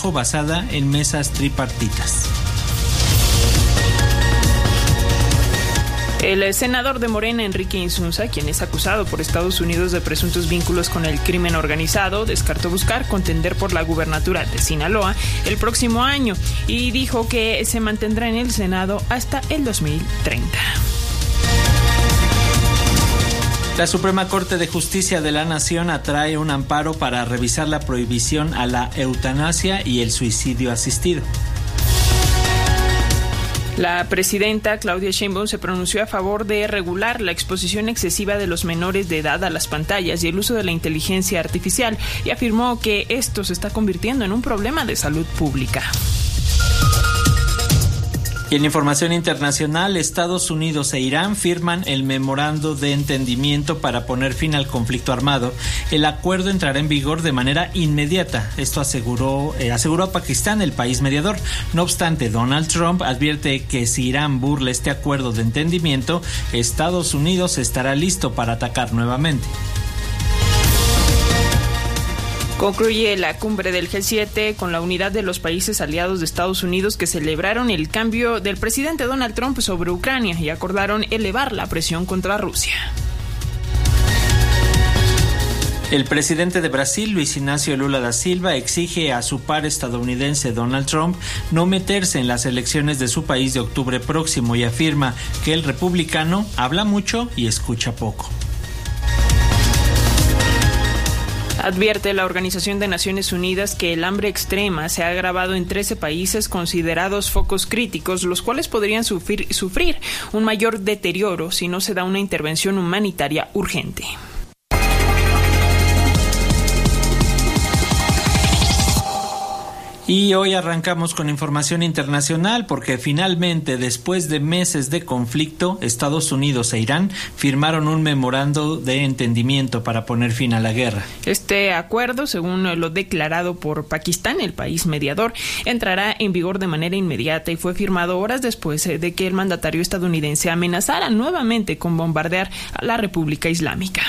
trabajo basada en mesas tripartitas. El senador de Morena, Enrique Insunza, quien es acusado por Estados Unidos de presuntos vínculos con el crimen organizado, descartó buscar contender por la gubernatura de Sinaloa el próximo año y dijo que se mantendrá en el Senado hasta el 2030. La Suprema Corte de Justicia de la Nación atrae un amparo para revisar la prohibición a la eutanasia y el suicidio asistido. La presidenta Claudia Sheinbaum se pronunció a favor de regular la exposición excesiva de los menores de edad a las pantallas y el uso de la inteligencia artificial y afirmó que esto se está convirtiendo en un problema de salud pública. Y en información internacional, Estados Unidos e Irán firman el memorando de entendimiento para poner fin al conflicto armado. El acuerdo entrará en vigor de manera inmediata. Esto aseguró a Pakistán, el país mediador. No obstante, Donald Trump advierte que si Irán burla este acuerdo de entendimiento, Estados Unidos estará listo para atacar nuevamente. Concluye la cumbre del G7 con la unidad de los países aliados de Estados Unidos que celebraron el cambio del presidente Donald Trump sobre Ucrania y acordaron elevar la presión contra Rusia. El presidente de Brasil, Luis Inácio Lula da Silva, exige a su par estadounidense Donald Trump no meterse en las elecciones de su país de octubre próximo y afirma que el republicano habla mucho y escucha poco. Advierte la Organización de Naciones Unidas que el hambre extrema se ha agravado en 13 países considerados focos críticos, los cuales podrían sufrir un mayor deterioro si no se da una intervención humanitaria urgente. Y hoy arrancamos con información internacional porque finalmente, después de meses de conflicto, Estados Unidos e Irán firmaron un memorando de entendimiento para poner fin a la guerra. Este acuerdo, según lo declarado por Pakistán, el país mediador, entrará en vigor de manera inmediata y fue firmado horas después de que el mandatario estadounidense amenazara nuevamente con bombardear a la República Islámica.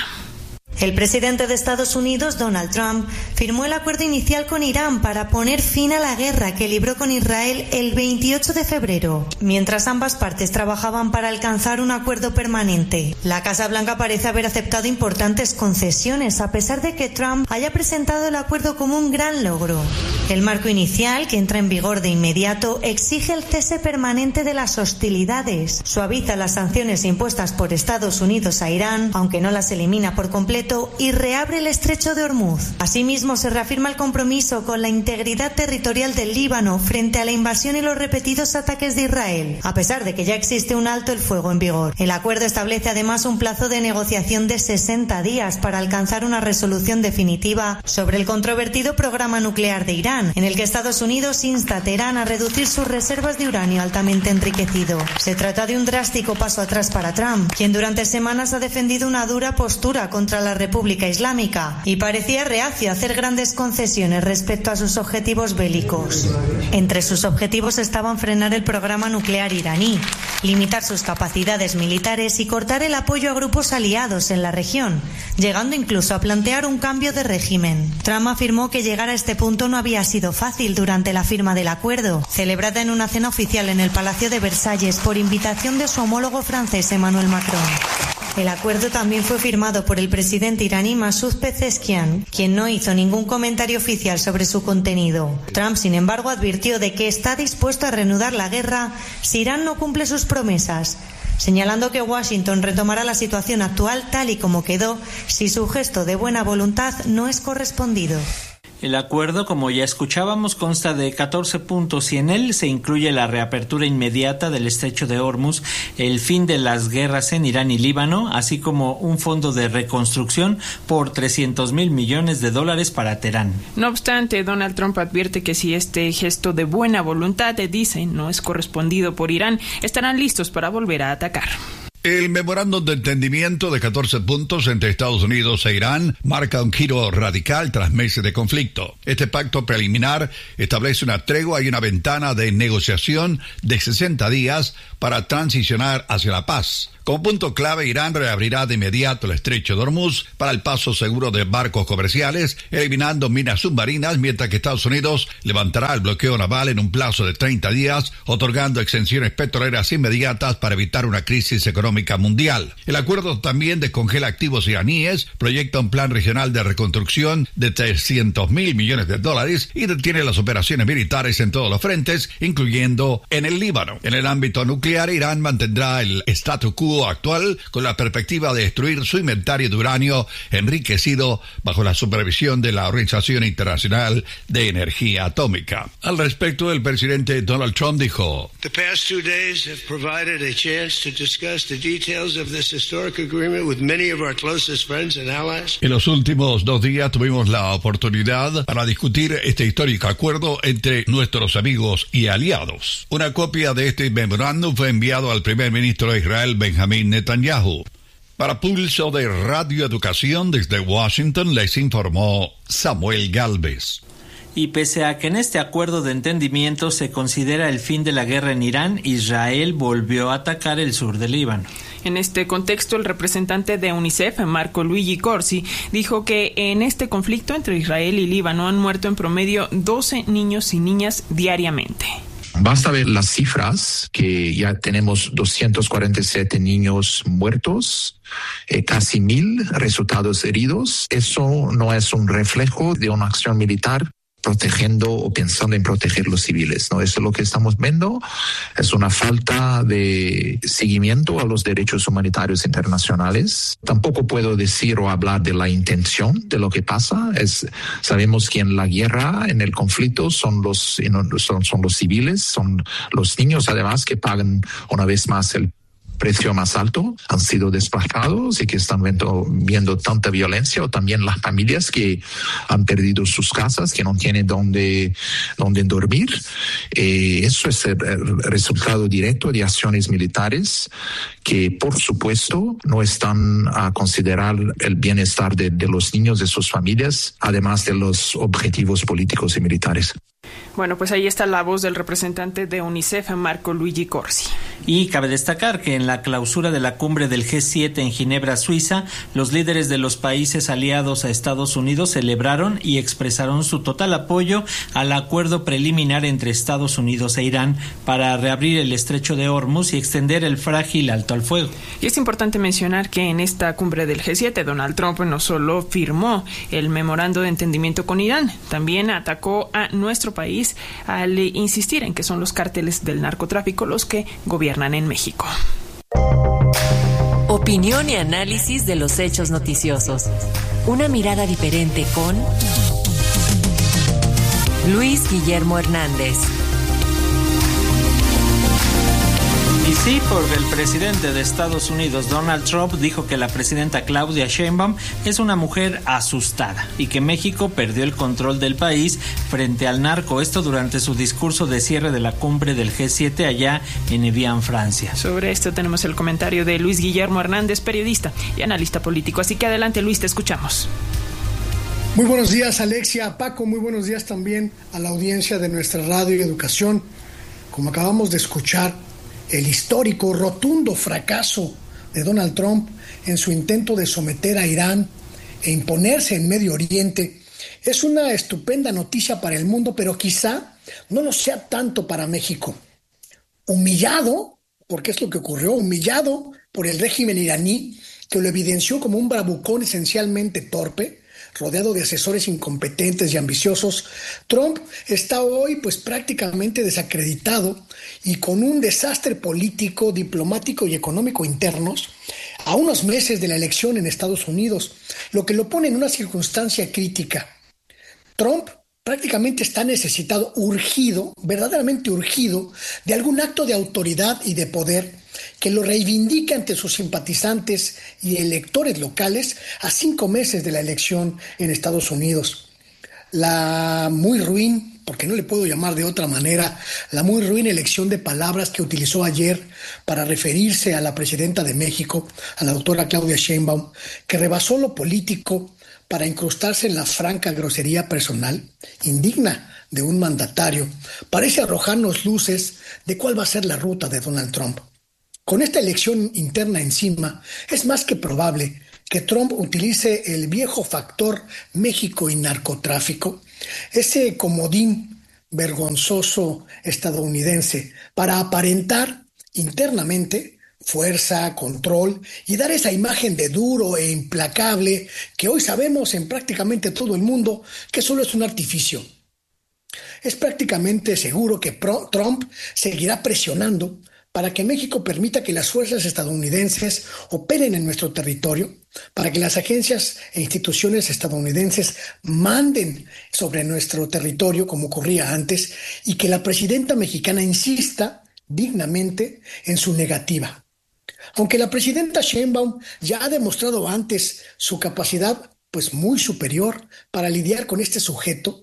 El presidente de Estados Unidos, Donald Trump, firmó el acuerdo inicial con Irán para poner fin a la guerra que libró con Israel el 28 de febrero, mientras ambas partes trabajaban para alcanzar un acuerdo permanente. La Casa Blanca parece haber aceptado importantes concesiones, a pesar de que Trump haya presentado el acuerdo como un gran logro. El marco inicial, que entra en vigor de inmediato, exige el cese permanente de las hostilidades, suaviza las sanciones impuestas por Estados Unidos a Irán, aunque no las elimina por completo, y reabre el estrecho de Hormuz. Asimismo, se reafirma el compromiso con la integridad territorial del Líbano frente a la invasión y los repetidos ataques de Israel, a pesar de que ya existe un alto el fuego en vigor. El acuerdo establece además un plazo de negociación de 60 días para alcanzar una resolución definitiva sobre el controvertido programa nuclear de Irán, en el que Estados Unidos insta a Teherán a reducir sus reservas de uranio altamente enriquecido. Se trata de un drástico paso atrás para Trump, quien durante semanas ha defendido una dura postura contra la República Islámica y parecía reacio a hacer grandes concesiones respecto a sus objetivos bélicos. Entre sus objetivos estaban frenar el programa nuclear iraní, limitar sus capacidades militares y cortar el apoyo a grupos aliados en la región, llegando incluso a plantear un cambio de régimen. Trump afirmó que llegar a este punto no había sido fácil durante la firma del acuerdo, celebrada en una cena oficial en el Palacio de Versalles por invitación de su homólogo francés Emmanuel Macron. El acuerdo también fue firmado por el presidente iraní Masoud Pezeshkian, quien no hizo ningún comentario oficial sobre su contenido. Trump, sin embargo, advirtió de que está dispuesto a reanudar la guerra si Irán no cumple sus promesas, señalando que Washington retomará la situación actual tal y como quedó si su gesto de buena voluntad no es correspondido. El acuerdo, como ya escuchábamos, consta de 14 puntos y en él se incluye la reapertura inmediata del estrecho de Hormuz, el fin de las guerras en Irán y Líbano, así como un fondo de reconstrucción por $300 mil millones para Teherán. No obstante, Donald Trump advierte que si este gesto de buena voluntad, dicen, no es correspondido por Irán, estarán listos para volver a atacar. El memorándum de entendimiento de 14 puntos entre Estados Unidos e Irán marca un giro radical tras meses de conflicto. Este pacto preliminar establece una tregua y una ventana de negociación de 60 días para transicionar hacia la paz, Como punto clave, Irán reabrirá de inmediato el estrecho de Hormuz para el paso seguro de barcos comerciales, eliminando minas submarinas, mientras que Estados Unidos levantará el bloqueo naval en un plazo de 30 días, otorgando exenciones petroleras inmediatas para evitar una crisis económica mundial. El acuerdo también descongela activos iraníes, proyecta un plan regional de reconstrucción de $300.000 millones y detiene las operaciones militares en todos los frentes, incluyendo en el Líbano. En el ámbito nuclear, Irán mantendrá el statu quo actual con la perspectiva de destruir su inventario de uranio enriquecido bajo la supervisión de la Organización Internacional de Energía Atómica. Al respecto, el presidente Donald Trump dijo: The past 2 days have provided a chance to discuss the details of this historic agreement with many of our closest friends and allies. En los últimos 2 días tuvimos la oportunidad para discutir este histórico acuerdo entre nuestros amigos y aliados. Una copia de este memorándum fue enviado al primer ministro de Israel, Benjamín Netanyahu. Para Pulso de Radio Educación desde Washington les informó Samuel Galvez. Y pese a que en este acuerdo de entendimiento se considera el fin de la guerra en Irán, Israel volvió a atacar el sur del Líbano. En este contexto, el representante de UNICEF, Marco Luigi Corsi, dijo que en este conflicto entre Israel y Líbano han muerto en promedio 12 niños y niñas diariamente. Basta ver las cifras, que ya tenemos 247 niños muertos, casi 1,000 resultados heridos. Eso no es un reflejo de una acción militar protegiendo o pensando en proteger los civiles, ¿no? Eso es lo que estamos viendo, es una falta de seguimiento a los derechos humanitarios internacionales. Tampoco puedo decir o hablar de la intención de lo que pasa. Sabemos que en la guerra, en el conflicto, son los civiles, son los niños además que pagan una vez más el precio más alto, han sido desplazados y que están viendo tanta violencia, o también las familias que han perdido sus casas, que no tienen dónde dormir. Eso es el resultado directo de acciones militares que, por supuesto, no están a considerar el bienestar de los niños, de sus familias, además de los objetivos políticos y militares. Bueno, pues ahí está la voz del representante de UNICEF, Marco Luigi Corsi. Y cabe destacar que en la clausura de la cumbre del G7 en Ginebra, Suiza, los líderes de los países aliados a Estados Unidos celebraron y expresaron su total apoyo al acuerdo preliminar entre Estados Unidos e Irán para reabrir el estrecho de Hormuz y extender el frágil alto al fuego. Y es importante mencionar que en esta cumbre del G7, Donald Trump no solo firmó el memorando de entendimiento con Irán, también atacó a nuestro país al insistir en que son los cárteles del narcotráfico los que gobiernan en México. Opinión y análisis de los hechos noticiosos. Una mirada diferente con Luis Guillermo Hernández. Y sí, porque el presidente de Estados Unidos, Donald Trump, dijo que la presidenta Claudia Sheinbaum es una mujer asustada y que México perdió el control del país frente al narco. Esto durante su discurso de cierre de la cumbre del G7 allá en Evian, Francia. Sobre esto tenemos el comentario de Luis Guillermo Hernández, periodista y analista político. Así que adelante, Luis, te escuchamos. Muy buenos días, Alexia, Paco, muy buenos días también a la audiencia de nuestra radio y educación. Como acabamos de escuchar, el histórico, rotundo fracaso de Donald Trump en su intento de someter a Irán e imponerse en Medio Oriente es una estupenda noticia para el mundo, pero quizá no lo sea tanto para México. Humillado, porque es lo que ocurrió, humillado por el régimen iraní, que lo evidenció como un bravucón esencialmente torpe, rodeado de asesores incompetentes y ambiciosos, Trump está hoy pues prácticamente desacreditado y con un desastre político, diplomático y económico internos a unos meses de la elección en Estados Unidos, lo que lo pone en una circunstancia crítica. Trump prácticamente está necesitado, urgido, verdaderamente urgido, de algún acto de autoridad y de poder que lo reivindique ante sus simpatizantes y electores locales a 5 meses de la elección en Estados Unidos. La muy ruin, porque no le puedo llamar de otra manera, la muy ruin elección de palabras que utilizó ayer para referirse a la presidenta de México, a la doctora Claudia Sheinbaum, que rebasó lo político para incrustarse en la franca grosería personal, indigna de un mandatario, parece arrojarnos luces de cuál va a ser la ruta de Donald Trump. Con esta elección interna encima, es más que probable que Trump utilice el viejo factor México y narcotráfico, ese comodín vergonzoso estadounidense, para aparentar internamente fuerza, control y dar esa imagen de duro e implacable que hoy sabemos en prácticamente todo el mundo que solo es un artificio. Es prácticamente seguro que Trump seguirá presionando para que México permita que las fuerzas estadounidenses operen en nuestro territorio, para que las agencias e instituciones estadounidenses manden sobre nuestro territorio como ocurría antes y que la presidenta mexicana insista dignamente en su negativa. Aunque la presidenta Sheinbaum ya ha demostrado antes su capacidad pues muy superior para lidiar con este sujeto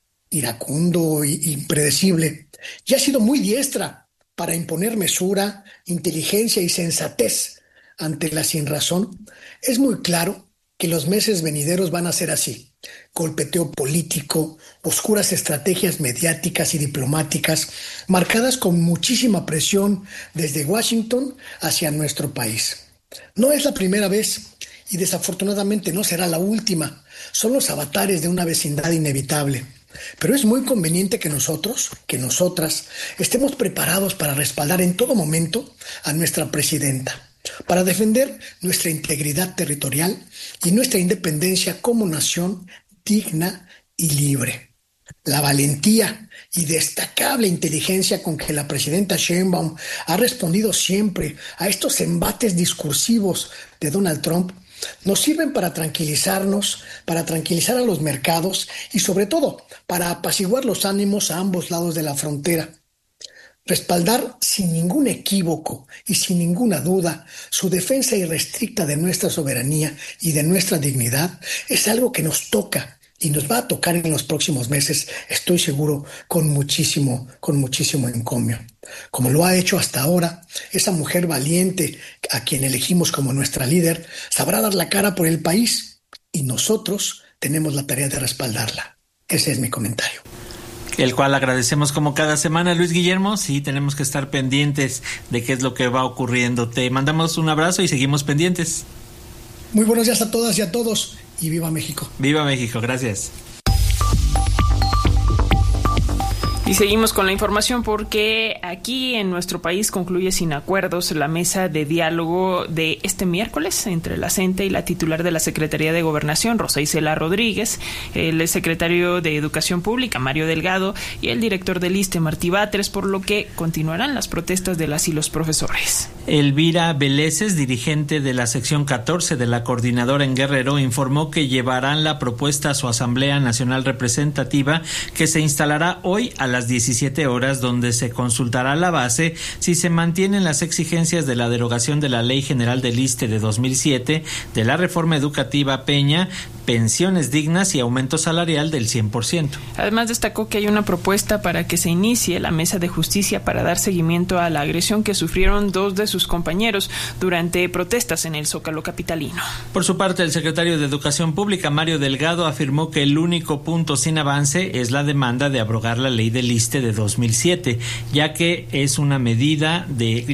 iracundo e impredecible, y ha sido muy diestra para imponer mesura, inteligencia y sensatez ante la sinrazón, es muy claro que los meses venideros van a ser así: golpeteo político, oscuras estrategias mediáticas y diplomáticas, marcadas con muchísima presión desde Washington hacia nuestro país. No es la primera vez y desafortunadamente no será la última. Son los avatares de una vecindad inevitable. Pero es muy conveniente que nosotras, estemos preparados para respaldar en todo momento a nuestra presidenta, para defender nuestra integridad territorial y nuestra independencia como nación digna y libre. La valentía y destacable inteligencia con que la presidenta Sheinbaum ha respondido siempre a estos embates discursivos de Donald Trump nos sirven para tranquilizarnos, para tranquilizar a los mercados y sobre todo para apaciguar los ánimos a ambos lados de la frontera. Respaldar sin ningún equívoco y sin ninguna duda su defensa irrestricta de nuestra soberanía y de nuestra dignidad es algo que nos toca y nos va a tocar en los próximos meses, estoy seguro, con muchísimo encomio. Como lo ha hecho hasta ahora, esa mujer valiente a quien elegimos como nuestra líder sabrá dar la cara por el país y nosotros tenemos la tarea de respaldarla. Ese es mi comentario. El cual agradecemos como cada semana, Luis Guillermo. Sí, tenemos que estar pendientes de qué es lo que va ocurriendo. Te mandamos un abrazo y seguimos pendientes. Muy buenos días a todas y a todos y viva México. Viva México, gracias. Y seguimos con la información porque aquí en nuestro país concluye sin acuerdos la mesa de diálogo de este miércoles entre la CENTE y la titular de la Secretaría de Gobernación, Rosa Isela Rodríguez, el secretario de Educación Pública, Mario Delgado, y el director del ISSSTE, Martí Batres, por lo que continuarán las protestas de las y los profesores. Elvira Veleses, dirigente de la sección 14 de la coordinadora en Guerrero, informó que llevarán la propuesta a su Asamblea Nacional Representativa, que se instalará hoy a las 17 horas, donde se consultará la base si se mantienen las exigencias de la derogación de la Ley General del ISSSTE de 2007, de la reforma educativa Peña, pensiones dignas y aumento salarial del 100%. Además, destacó que hay una propuesta para que se inicie la mesa de justicia para dar seguimiento a la agresión que sufrieron dos de sus compañeros durante protestas en el Zócalo capitalino. Por su parte, el secretario de Educación Pública, Mario Delgado, afirmó que el único punto sin avance es la demanda de abrogar la ley del ISSSTE de 2007, ya que una medida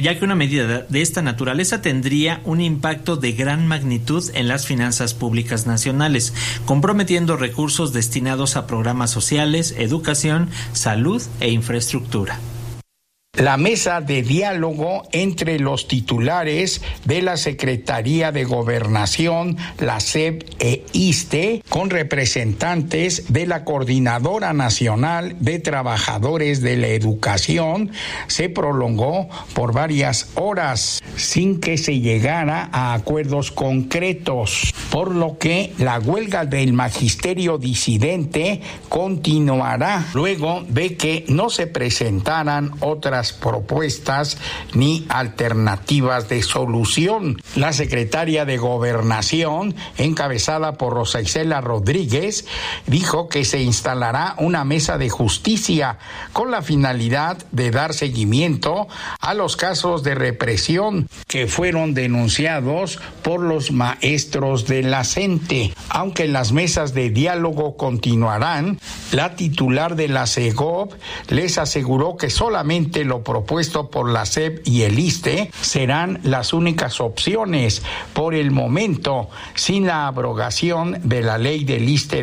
de esta naturaleza tendría un impacto de gran magnitud en las finanzas públicas nacionales, comprometiendo recursos destinados a programas sociales, educación, salud e infraestructura. La mesa de diálogo entre los titulares de la Secretaría de Gobernación, la SEP e ISSSTE, con representantes de la Coordinadora Nacional de Trabajadores de la Educación, se prolongó por varias horas sin que se llegara a acuerdos concretos, por lo que la huelga del magisterio disidente continuará luego de que no se presentaran otras propuestas ni alternativas de solución. La secretaria de Gobernación, encabezada por Rosa Isela Rodríguez, dijo que se instalará una mesa de justicia con la finalidad de dar seguimiento a los casos de represión que fueron denunciados por los maestros de la CENTE. Aunque las mesas de diálogo continuarán, la titular de la CEGOP les aseguró que solamente lo propuesto por la SEP y el ISSSTE serán las únicas opciones por el momento, sin la abrogación de la ley del ISSSTE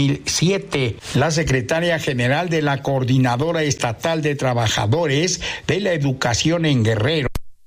2007. La secretaria general de la Coordinadora Estatal de Trabajadores de la Educación en Guerrero,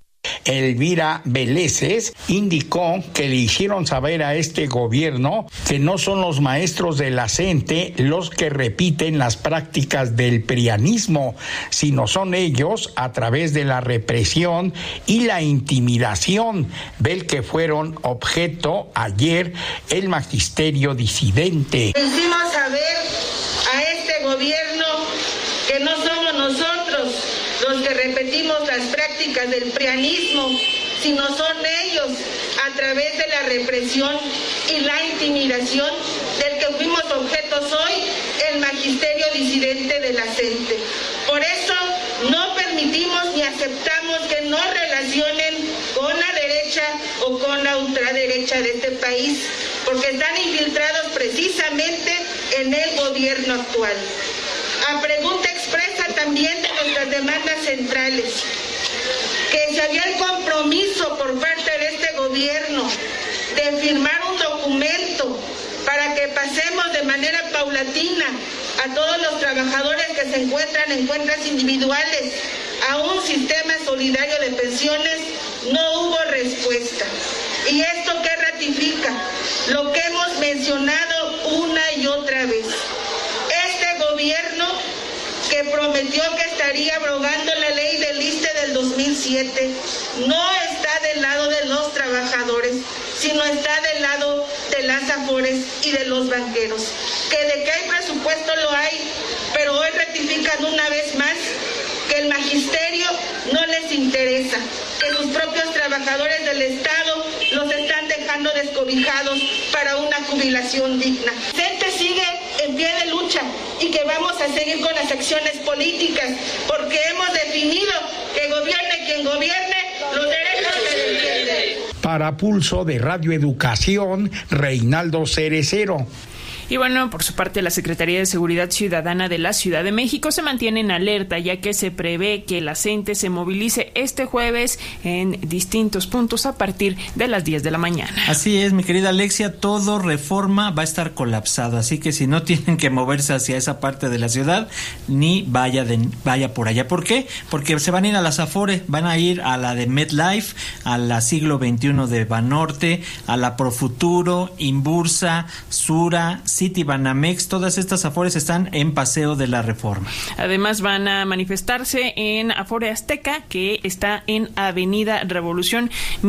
Elvira Veleses, indicó que le hicieron saber a este gobierno que no son los maestros de la CENTE los que repiten las prácticas del prianismo, sino son ellos a través de la represión y la intimidación del que fueron objeto ayer el magisterio disidente. Hicimos saber a este gobierno que no somos nosotros los que repetimos las prácticas del prianismo, sino son ellos a través de la represión y la intimidación del que fuimos objetos hoy el magisterio disidente de la CENTE. Por eso no permitimos ni aceptamos que nos relacionen con la derecha o con la ultraderecha de este país, porque están infiltrados precisamente en el gobierno actual. A pregunta expresa también de nuestras demandas centrales, que si había el compromiso por parte de este gobierno de firmar un documento para que pasemos de manera paulatina a todos los trabajadores que se encuentran en cuentas individuales a un sistema solidario de pensiones, no hubo respuesta. ¿Y esto qué ratifica? Lo que hemos mencionado una y otra vez. Este gobierno que prometió que estaría abrogando la ley del ISSSTE del 2007, no está del lado de los trabajadores, sino está del lado de las afores y de los banqueros. Que de que hay presupuesto lo hay, pero hoy rectifican una vez más que el magisterio no les interesa, que sus propios trabajadores del Estado los están dejando descobijados para una jubilación digna. CENTE sigue en pie de lucha y que vamos a seguir con las acciones políticas, porque hemos definido que gobierne quien gobierne, los derechos se defienden. Para Pulso de Radio Educación, Reinaldo Cerecero. Y bueno, por su parte, la Secretaría de Seguridad Ciudadana de la Ciudad de México se mantiene en alerta, ya que se prevé que la CENTE se movilice este jueves en distintos puntos a partir de las 10 de la mañana. Así es, mi querida Alexia, todo Reforma va a estar colapsado, así que si no tienen que moverse hacia esa parte de la ciudad, ni vaya por allá. ¿Por qué? Porque se van a ir a las Afore, van a ir a la de MetLife, a la Siglo XXI de Banorte, a la Profuturo, Inbursa, Sura, Citibanamex. Todas estas Afores están en Paseo de la Reforma. Además van a manifestarse en Afore Azteca, que está en Avenida Revolución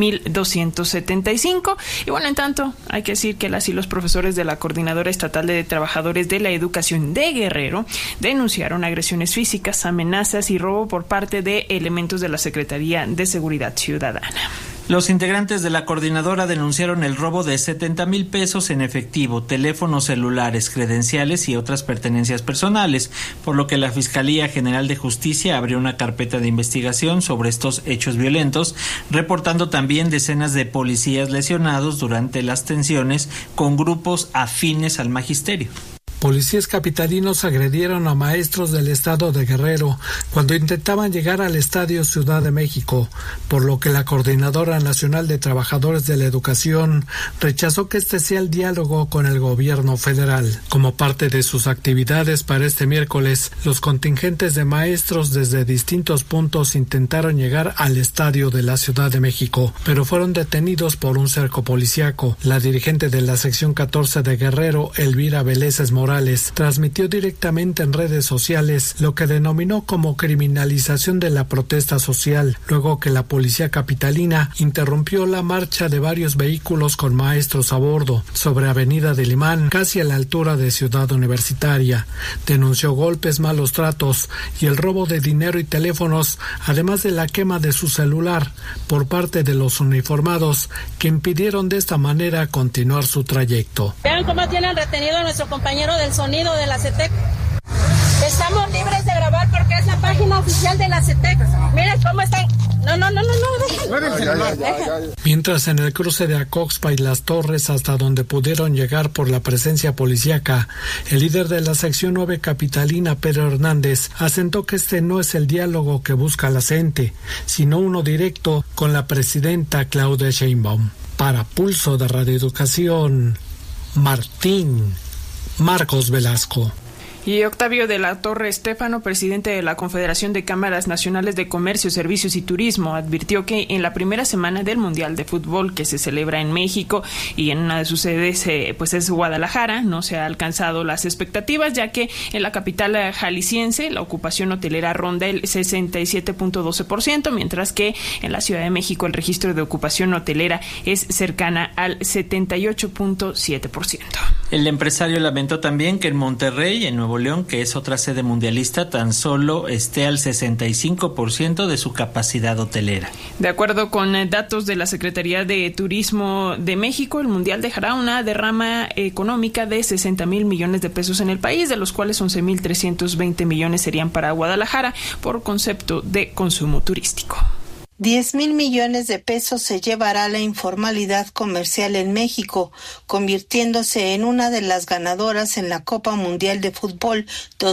1275. Y bueno, en tanto, hay que decir que las y los profesores de la Coordinadora Estatal de Trabajadores de la Educación de Guerrero denunciaron agresiones físicas, amenazas y robo por parte de elementos de la Secretaría de Seguridad Ciudadana. Los integrantes de la coordinadora denunciaron el robo de 70,000 pesos en efectivo, teléfonos celulares, credenciales y otras pertenencias personales, por lo que la Fiscalía General de Justicia abrió una carpeta de investigación sobre estos hechos violentos, reportando también decenas de policías lesionados durante las tensiones con grupos afines al magisterio. Policías capitalinos agredieron a maestros del estado de Guerrero cuando intentaban llegar al Estadio Ciudad de México, por lo que la Coordinadora Nacional de Trabajadores de la Educación rechazó que este sea el diálogo con el gobierno federal. Como parte de sus actividades para este miércoles, los contingentes de maestros desde distintos puntos intentaron llegar al Estadio de la Ciudad de México, pero fueron detenidos por un cerco policiaco. La dirigente de la sección 14 de Guerrero, Elvira Veleses Morales, transmitió directamente en redes sociales lo que denominó como criminalización de la protesta social, luego que la policía capitalina interrumpió la marcha de varios vehículos con maestros a bordo sobre Avenida del Imán, casi a la altura de Ciudad Universitaria. Denunció golpes, malos tratos y el robo de dinero y teléfonos, además de la quema de su celular por parte de los uniformados, que impidieron de esta manera continuar su trayecto. Vean cómo tienen retenido a nuestro compañero del sonido de la CETEC. Estamos libres de grabar porque es la página oficial de la CETEC. Miren cómo están Mientras en el cruce de Acoxpa y Las Torres, hasta donde pudieron llegar por la presencia policíaca, el líder de la sección 9 capitalina, Pedro Hernández, asentó que este no es el diálogo que busca la CENTE, sino uno directo con la presidenta Claudia Sheinbaum. Para Pulso de Radio Educación, Marcos Velasco. Y Octavio de la Torre Estéfano, presidente de la Confederación de Cámaras Nacionales de Comercio, Servicios y Turismo, advirtió que en la primera semana del Mundial de Fútbol que se celebra en México y en una de sus sedes pues es Guadalajara, no se ha alcanzado las expectativas, ya que en la capital jalisciense la ocupación hotelera ronda el 67.12%, mientras que en la Ciudad de México el registro de ocupación hotelera es cercana al 78.7%. El empresario lamentó también que en Monterrey, en Nuevo León, que es otra sede mundialista, tan solo esté al 65% de su capacidad hotelera. De acuerdo con datos de la Secretaría de Turismo de México, el Mundial dejará una derrama económica de 60,000 millones de pesos en el país, de los cuales 11,320 millones serían para Guadalajara por concepto de consumo turístico. 10,000 millones de pesos se llevará la informalidad comercial en México, convirtiéndose en una de las ganadoras en la Copa Mundial de Fútbol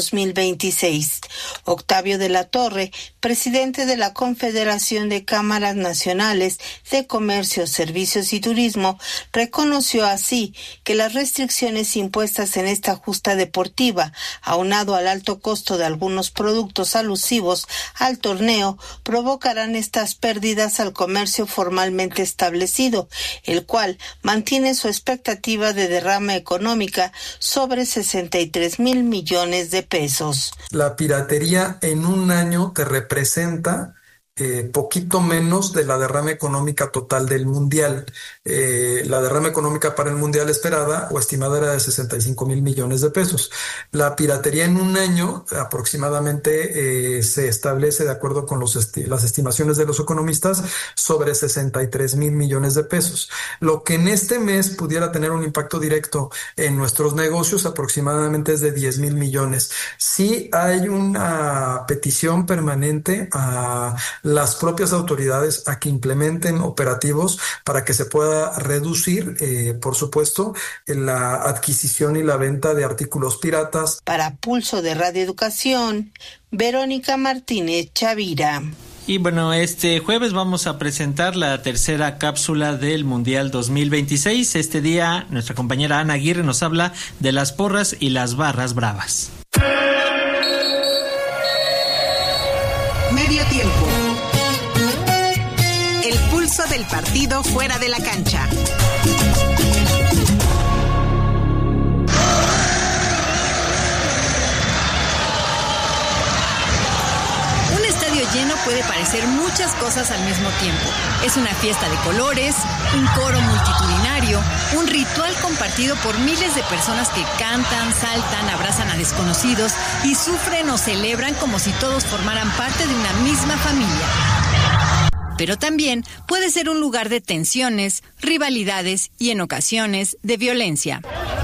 2026. Octavio de la Torre, presidente de la Confederación de Cámaras Nacionales de Comercio, Servicios y Turismo, reconoció así que las restricciones impuestas en esta justa deportiva, aunado al alto costo de algunos productos alusivos al torneo, provocarán estas pérdidas al comercio formalmente establecido, el cual mantiene su expectativa de derrama económica sobre 63,000 millones de pesos. La piratería en un año te representa poquito menos de la derrama económica total del Mundial. La derrama económica para el Mundial esperada o estimada era de 65,000 millones de pesos. La piratería en un año aproximadamente se establece, de acuerdo con las estimaciones de los economistas, sobre 63,000 millones de pesos. Lo que en este mes pudiera tener un impacto directo en nuestros negocios aproximadamente es de 10,000 millones. Sí hay una petición permanente a las propias autoridades a que implementen operativos para que se pueda reducir, por supuesto, la adquisición y la venta de artículos piratas. Para Pulso de Radio Educación, Verónica Martínez Chavira. Y bueno, este jueves vamos a presentar la tercera cápsula del Mundial 2026. Este día nuestra compañera Ana Aguirre nos habla de las porras y las barras bravas. Medio tiempo. El pulso del partido fuera de la cancha. Un estadio lleno puede parecer muchas cosas al mismo tiempo. Es una fiesta de colores, un coro multitudinario, un ritual compartido por miles de personas que cantan, saltan, abrazan a desconocidos y sufren o celebran como si todos formaran parte de una misma familia. Pero también puede ser un lugar de tensiones, rivalidades y en ocasiones de violencia.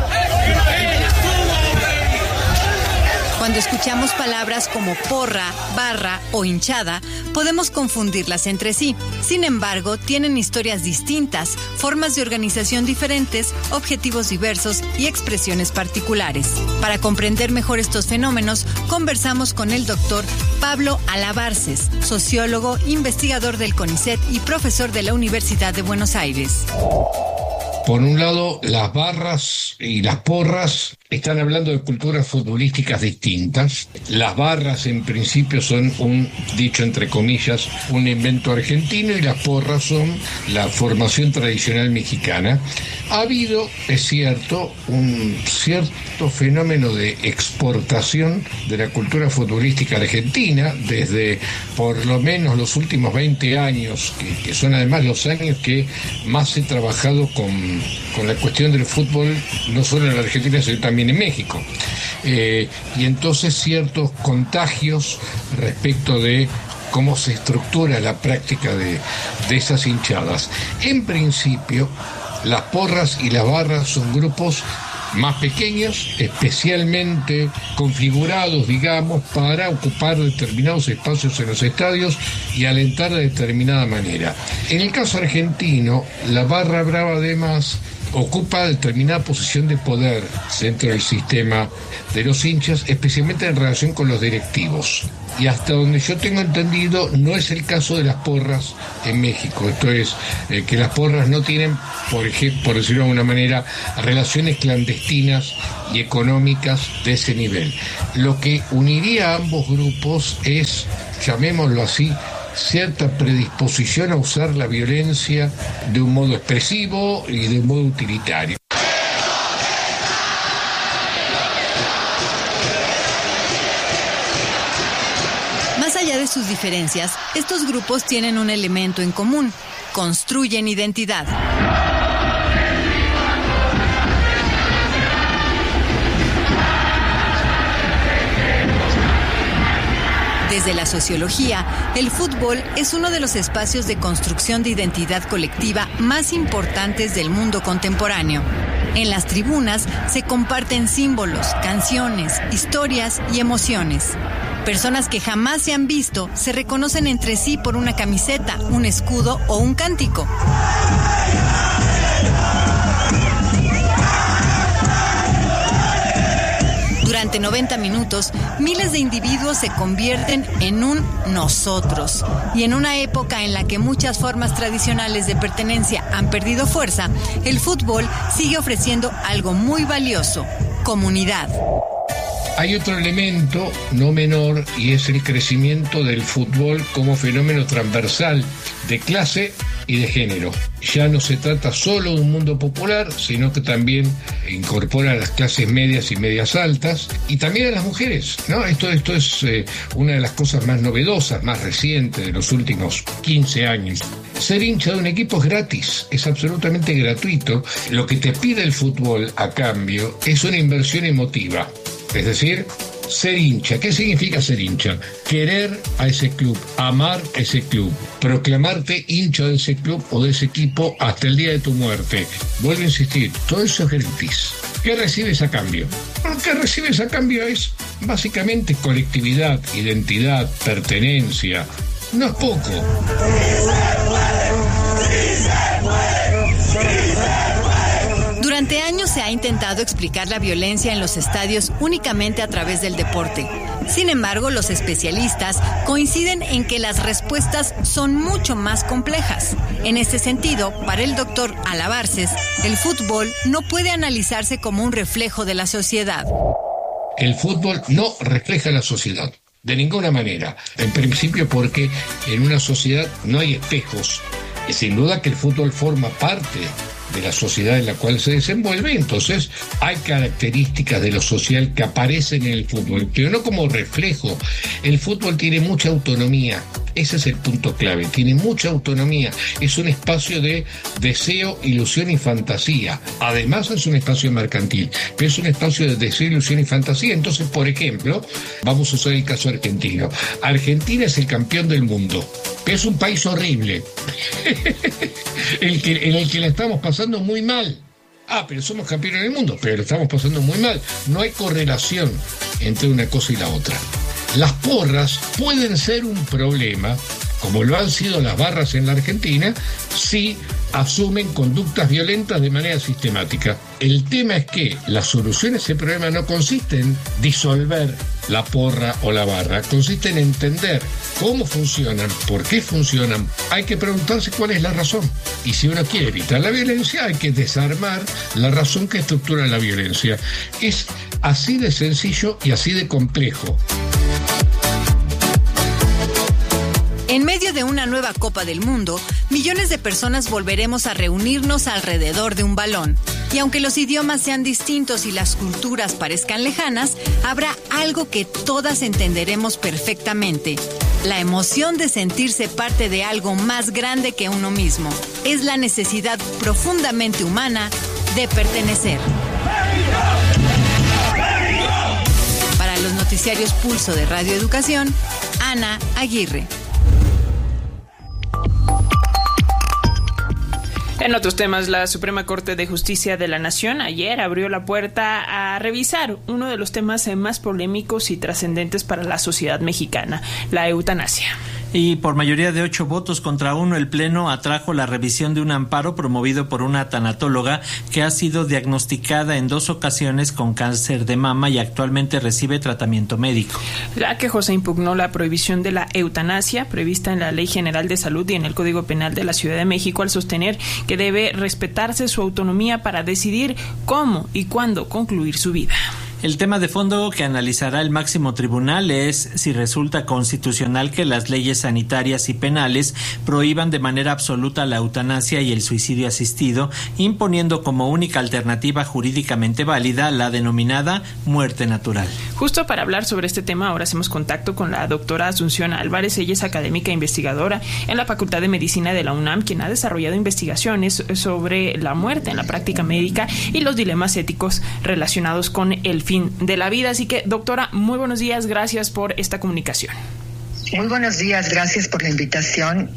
Cuando escuchamos palabras como porra, barra o hinchada, podemos confundirlas entre sí. Sin embargo, tienen historias distintas, formas de organización diferentes, objetivos diversos y expresiones particulares. Para comprender mejor estos fenómenos, conversamos con el doctor Pablo Alabarces, sociólogo, investigador del CONICET y profesor de la Universidad de Buenos Aires. Por un lado, las barras y las porras están hablando de culturas futbolísticas distintas. Las barras, en principio, son un, dicho entre comillas, un invento argentino, y las porras son la formación tradicional mexicana. Ha habido, es cierto, un cierto fenómeno de exportación de la cultura futbolística argentina desde por lo menos los últimos 20 años, que son además los años que más he trabajado con la cuestión del fútbol, no solo en la Argentina, sino también en México. Y entonces ciertos contagios respecto de cómo se estructura la práctica de esas hinchadas. En principio, las porras y las barras son grupos más pequeños, especialmente configurados, digamos, para ocupar determinados espacios en los estadios y alentar de determinada manera. En el caso argentino, la barra brava además ocupa determinada posición de poder dentro del sistema de los hinchas, especialmente en relación con los directivos. Y hasta donde yo tengo entendido, no es el caso de las porras en México. Esto es, que las porras no tienen, por ejemplo, por decirlo de alguna manera, relaciones clandestinas y económicas de ese nivel. Lo que uniría a ambos grupos es, llamémoslo así, cierta predisposición a usar la violencia de un modo expresivo y de un modo utilitario. Más allá de sus diferencias, estos grupos tienen un elemento en común: construyen identidad. Desde la sociología, el fútbol es uno de los espacios de construcción de identidad colectiva más importantes del mundo contemporáneo. En las tribunas se comparten símbolos, canciones, historias y emociones. Personas que jamás se han visto se reconocen entre sí por una camiseta, un escudo o un cántico. Durante 90 minutos, miles de individuos se convierten en un nosotros. Y en una época en la que muchas formas tradicionales de pertenencia han perdido fuerza, el fútbol sigue ofreciendo algo muy valioso: comunidad. Hay otro elemento no menor y es el crecimiento del fútbol como fenómeno transversal de clase y de género. Ya no se trata solo de un mundo popular, sino que también incorpora a las clases medias y medias altas y también a las mujeres, ¿no? Esto es una de las cosas más novedosas, más recientes de los últimos 15 años. Ser hincha de un equipo es gratis, es absolutamente gratuito. Lo que te pide el fútbol a cambio es una inversión emotiva. Es decir, ser hincha. ¿Qué significa ser hincha? Querer a ese club, amar a ese club, proclamarte hincha de ese club o de ese equipo hasta el día de tu muerte. Vuelvo a insistir, todo eso es gratis. ¿Qué recibes a cambio? Lo que recibes a cambio es básicamente colectividad, identidad, pertenencia. No es poco. Durante años se ha intentado explicar la violencia en los estadios únicamente a través del deporte. Sin embargo, los especialistas coinciden en que las respuestas son mucho más complejas. En este sentido, para el doctor Alabarces, el fútbol no puede analizarse como un reflejo de la sociedad. El fútbol no refleja la sociedad, de ninguna manera. En principio porque en una sociedad no hay espejos. Y sin duda que el fútbol forma parte de la sociedad en la cual se desenvuelve, entonces hay características de lo social que aparecen en el fútbol, pero no como reflejo. El fútbol tiene mucha autonomía, ese es el punto clave, tiene mucha autonomía, es un espacio de deseo, ilusión y fantasía. Además es un espacio mercantil, pero es un espacio de deseo, ilusión y fantasía. Entonces, por ejemplo, vamos a usar el caso argentino. Argentina es el campeón del mundo, pero es un país horrible en el que la estamos pasando muy mal. Pero somos campeones del mundo, pero lo estamos pasando muy mal. No hay correlación entre una cosa y la otra. Las porras pueden ser un problema, como lo han sido las barras en la Argentina, si asumen conductas violentas de manera sistemática. El tema es que la solución a ese problema no consiste en disolver la porra o la barra, consiste en entender cómo funcionan, por qué funcionan. Hay que preguntarse cuál es la razón. Y si uno quiere evitar la violencia, hay que desarmar la razón que estructura la violencia. Es así de sencillo y así de complejo. En medio de una nueva Copa del Mundo, millones de personas volveremos a reunirnos alrededor de un balón. Y aunque los idiomas sean distintos y las culturas parezcan lejanas, habrá algo que todas entenderemos perfectamente: la emoción de sentirse parte de algo más grande que uno mismo. Es la necesidad profundamente humana de pertenecer. Para los noticiarios Pulso de Radio Educación, Ana Aguirre. En otros temas, la Suprema Corte de Justicia de la Nación ayer abrió la puerta a revisar uno de los temas más polémicos y trascendentes para la sociedad mexicana, la eutanasia. Y por mayoría de 8 votos contra 1, el Pleno atrajo la revisión de un amparo promovido por una tanatóloga que ha sido diagnosticada en 2 ocasiones con cáncer de mama y actualmente recibe tratamiento médico. La quejosa impugnó la prohibición de la eutanasia prevista en la Ley General de Salud y en el Código Penal de la Ciudad de México al sostener que debe respetarse su autonomía para decidir cómo y cuándo concluir su vida. El tema de fondo que analizará el máximo tribunal es si resulta constitucional que las leyes sanitarias y penales prohíban de manera absoluta la eutanasia y el suicidio asistido, imponiendo como única alternativa jurídicamente válida la denominada muerte natural. Justo para hablar sobre este tema, ahora hacemos contacto con la doctora Asunción Álvarez. Ella es académica e investigadora en la Facultad de Medicina de la UNAM, quien ha desarrollado investigaciones sobre la muerte en la práctica médica y los dilemas éticos relacionados con el fin de la vida. Así que, doctora, muy buenos días, gracias por esta comunicación. Muy buenos días, gracias por la invitación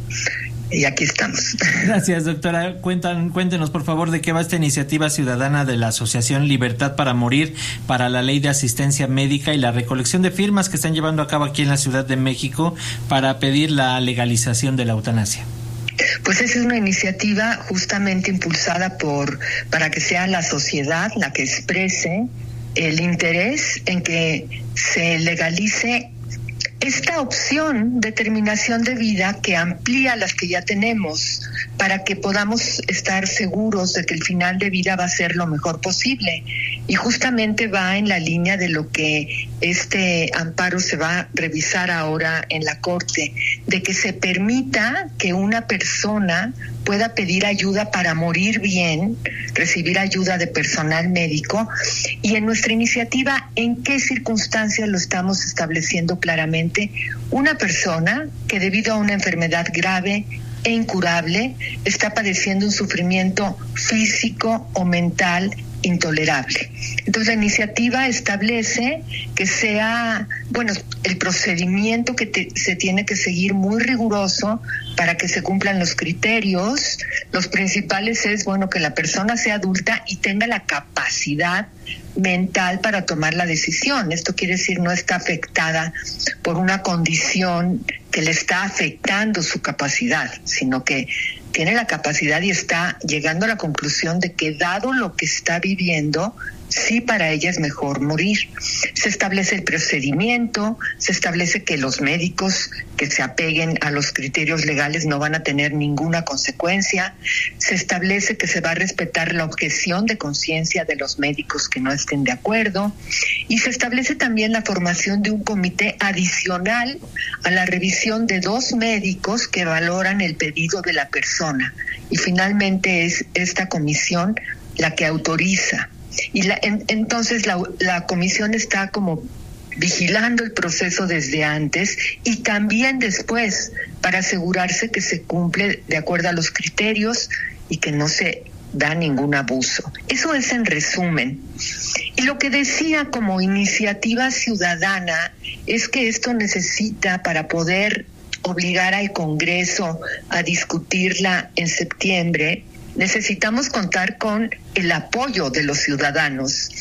y aquí estamos. Gracias, doctora. Cuéntenos, por favor, de qué va esta iniciativa ciudadana de la Asociación Libertad para Morir para la Ley de Asistencia Médica y la recolección de firmas que están llevando a cabo aquí en la Ciudad de México para pedir la legalización de la eutanasia. Pues esa es una iniciativa justamente impulsada para que sea la sociedad la que exprese el interés en que se legalice esta opción de terminación de vida que amplía las que ya tenemos para que podamos estar seguros de que el final de vida va a ser lo mejor posible. Y justamente va en la línea de lo que este amparo se va a revisar ahora en la Corte, de que se permita que una persona pueda pedir ayuda para morir bien, recibir ayuda de personal médico, y en nuestra iniciativa, ¿en qué circunstancias lo estamos estableciendo claramente? Una persona que debido a una enfermedad grave e incurable está padeciendo un sufrimiento físico o mental intolerable. Entonces la iniciativa establece que sea, el procedimiento que se tiene que seguir muy riguroso para que se cumplan los criterios. Los principales es, que la persona sea adulta y tenga la capacidad mental para tomar la decisión. Esto quiere decir no está afectada por una condición que le está afectando su capacidad, sino que tiene la capacidad y está llegando a la conclusión de que dado lo que está viviendo, sí para ella es mejor morir. Se establece el procedimiento, se establece que los médicos que se apeguen a los criterios legales no van a tener ninguna consecuencia, se establece que se va a respetar la objeción de conciencia de los médicos que no estén de acuerdo, y se establece también la formación de un comité adicional a la revisión de 2 médicos que valoran el pedido de la persona, y finalmente es esta comisión la que autoriza. Y entonces la comisión está como vigilando el proceso desde antes y también después para asegurarse que se cumple de acuerdo a los criterios y que no se da ningún abuso. Eso es en resumen. Y lo que decía como iniciativa ciudadana es que esto necesita, para poder obligar al Congreso a discutirla en septiembre, necesitamos contar con el apoyo de los ciudadanos,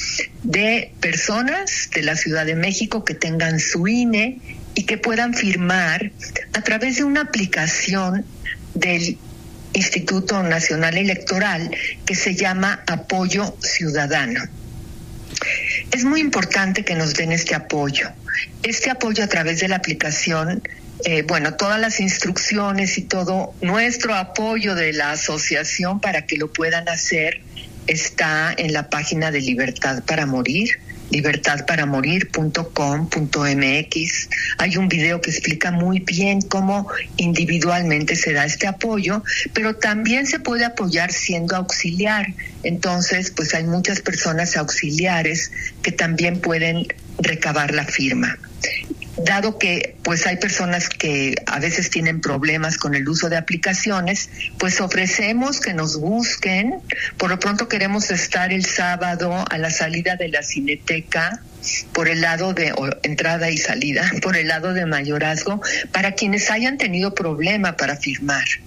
de personas de la Ciudad de México que tengan su INE y que puedan firmar a través de una aplicación del Instituto Nacional Electoral que se llama Apoyo Ciudadano. Es muy importante que nos den este apoyo. Este apoyo a través de la aplicación, todas las instrucciones y todo nuestro apoyo de la asociación para que lo puedan hacer está en la página de Libertad para Morir, libertadparamorir.com.mx. Hay un video que explica muy bien cómo individualmente se da este apoyo, pero también se puede apoyar siendo auxiliar. Entonces, pues hay muchas personas auxiliares que también pueden recabar la firma. Dado que pues hay personas que a veces tienen problemas con el uso de aplicaciones, pues ofrecemos que nos busquen. Por lo pronto queremos estar el sábado a la salida de la Cineteca, por el lado de entrada y salida, por el lado de Mayorazgo, para quienes hayan tenido problema para firmar.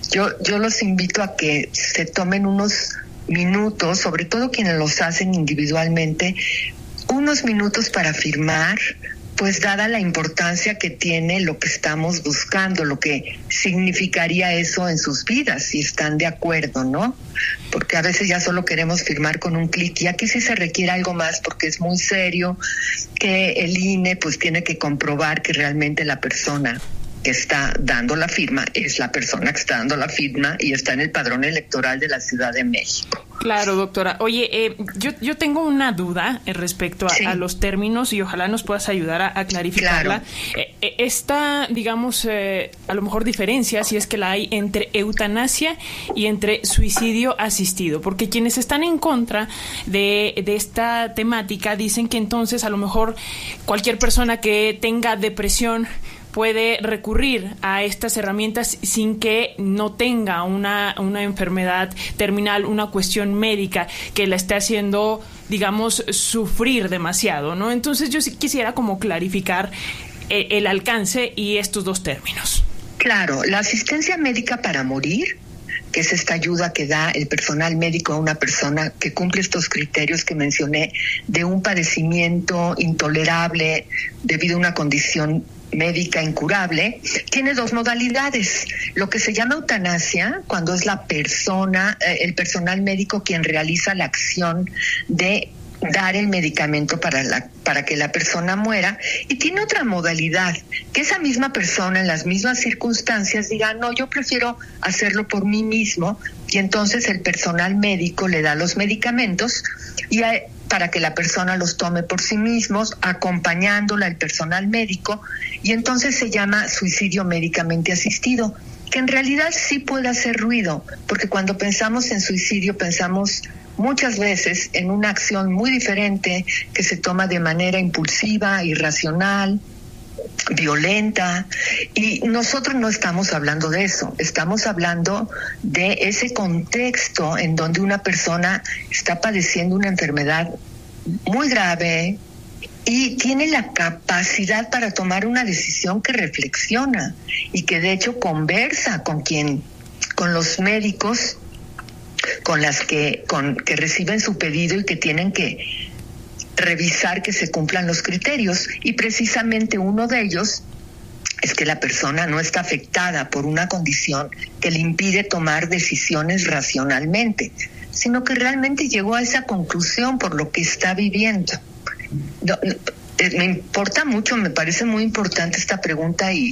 Yo los invito a que se tomen unos minutos, sobre todo quienes los hacen individualmente, unos minutos para firmar, pues dada la importancia que tiene lo que estamos buscando, lo que significaría eso en sus vidas, si están de acuerdo, ¿no? Porque a veces ya solo queremos firmar con un clic, y aquí sí se requiere algo más porque es muy serio, que el INE pues tiene que comprobar que realmente la persona que está dando la firma es la persona que está dando la firma y está en el padrón electoral de la Ciudad de México. Claro, doctora. Oye, yo tengo una duda respecto a los términos y ojalá nos puedas ayudar a clarificarla. Claro. Esta, digamos, a lo mejor diferencia, si es que la hay, entre eutanasia y entre suicidio asistido, porque quienes están en contra de esta temática dicen que entonces a lo mejor cualquier persona que tenga depresión puede recurrir a estas herramientas sin que no tenga una enfermedad terminal, una cuestión médica que la esté haciendo, digamos, sufrir demasiado, ¿no? Entonces yo sí quisiera como clarificar el alcance y estos dos términos. Claro, la asistencia médica para morir, que es esta ayuda que da el personal médico a una persona que cumple estos criterios que mencioné, de un padecimiento intolerable debido a una condición médica incurable, tiene dos modalidades. Lo que se llama eutanasia, cuando es la persona, el personal médico quien realiza la acción de dar el medicamento para que la persona muera, y tiene otra modalidad, que esa misma persona en las mismas circunstancias diga, no, yo prefiero hacerlo por mí mismo, y entonces el personal médico le da los medicamentos y para que la persona los tome por sí mismos, acompañándola el personal médico, y entonces se llama suicidio médicamente asistido, que en realidad sí puede hacer ruido, porque cuando pensamos en suicidio pensamos muchas veces en una acción muy diferente que se toma de manera impulsiva, irracional, violenta, y nosotros no estamos hablando de eso, estamos hablando de ese contexto en donde una persona está padeciendo una enfermedad muy grave y tiene la capacidad para tomar una decisión que reflexiona y que de hecho conversa con los médicos que reciben su pedido y que tienen que revisar que se cumplan los criterios, y precisamente uno de ellos es que la persona no está afectada por una condición que le impide tomar decisiones racionalmente, sino que realmente llegó a esa conclusión por lo que está viviendo. Me importa mucho, me parece muy importante esta pregunta y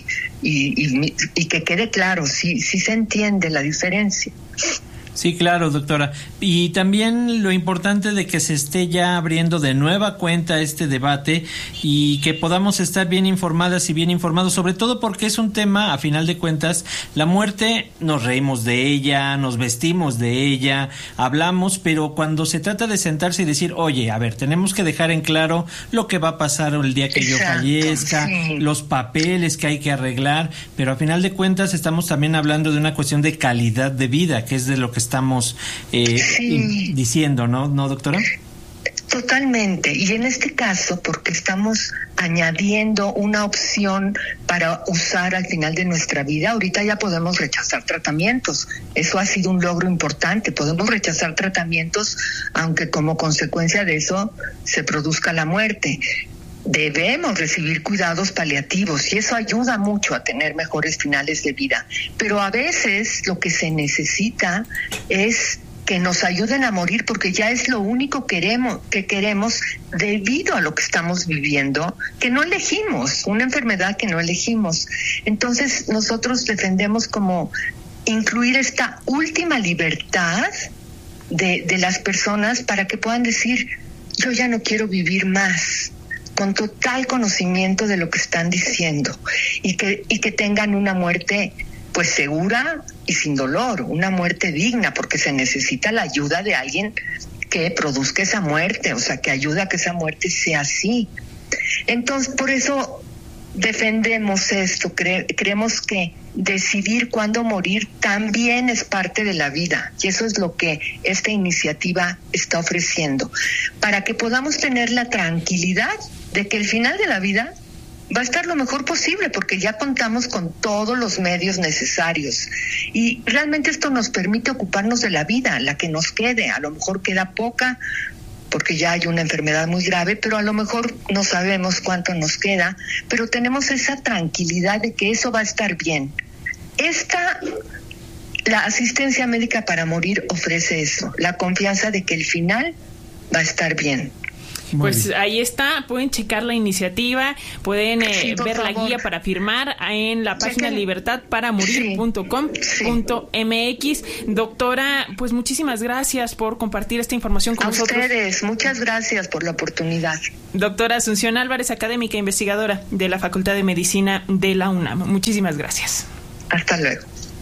que quede claro, sí se entiende la diferencia. Sí, claro, doctora. Y también lo importante de que se esté ya abriendo de nueva cuenta este debate y que podamos estar bien informadas y bien informados, sobre todo porque es un tema, a final de cuentas, la muerte, nos reímos de ella, nos vestimos de ella, hablamos, pero cuando se trata de sentarse y decir, oye, a ver, tenemos que dejar en claro lo que va a pasar el día que yo fallezca, los papeles que hay que arreglar, pero a final de cuentas estamos también hablando de una cuestión de calidad de vida, que es de lo que estamos diciendo, ¿no, doctora? Totalmente, y en este caso porque estamos añadiendo una opción para usar al final de nuestra vida. Ahorita ya podemos rechazar tratamientos, eso ha sido un logro importante, podemos rechazar tratamientos aunque como consecuencia de eso se produzca la muerte. Debemos recibir cuidados paliativos y eso ayuda mucho a tener mejores finales de vida. Pero a veces lo que se necesita es que nos ayuden a morir porque ya es lo único que queremos debido a lo que estamos viviendo, que no elegimos, una enfermedad que no elegimos. Entonces nosotros defendemos como incluir esta última libertad de las personas para que puedan decir, yo ya no quiero vivir más, con total conocimiento de lo que están diciendo y que tengan una muerte pues segura y sin dolor, una muerte digna, porque se necesita la ayuda de alguien que produzca esa muerte, o sea, que ayude a que esa muerte sea así. Entonces, por eso defendemos esto, creemos que decidir cuándo morir también es parte de la vida, y eso es lo que esta iniciativa está ofreciendo, para que podamos tener la tranquilidad de que el final de la vida va a estar lo mejor posible porque ya contamos con todos los medios necesarios y realmente esto nos permite ocuparnos de la vida, la que nos quede. A lo mejor queda poca porque ya hay una enfermedad muy grave, pero a lo mejor no sabemos cuánto nos queda, pero tenemos esa tranquilidad de que eso va a estar bien. La asistencia médica para morir ofrece eso, la confianza de que el final va a estar bien. Pues ahí está, pueden checar la iniciativa, pueden ver la guía para firmar en la página libertadparamorir.com.mx. Doctora, pues muchísimas gracias por compartir esta información con nosotros. A ustedes, muchas gracias por la oportunidad. Doctora Asunción Álvarez, académica e investigadora de la Facultad de Medicina de la UNAM. Muchísimas gracias. Hasta luego.